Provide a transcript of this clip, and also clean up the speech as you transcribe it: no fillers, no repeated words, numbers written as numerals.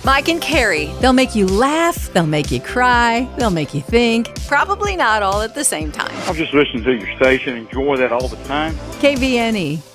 Mike and Carrie. They'll make you laugh, they'll make you cry, they'll make you think. Probably not all at the same time. I'll just listen to your station, enjoy that all the time. KVNE.